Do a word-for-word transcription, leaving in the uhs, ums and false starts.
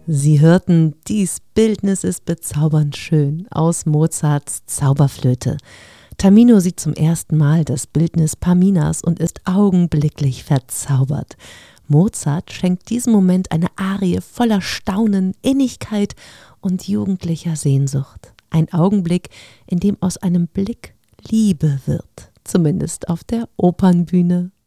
Sie hörten Dies Bildnis ist bezaubernd schön aus Mozarts Zauberflöte. Tamino sieht zum ersten Mal das Bildnis Paminas und ist augenblicklich verzaubert. Mozart schenkt diesem Moment eine Arie voller Staunen, Innigkeit und jugendlicher Sehnsucht. Ein Augenblick, in dem aus einem Blick Liebe wird, zumindest auf der Opernbühne.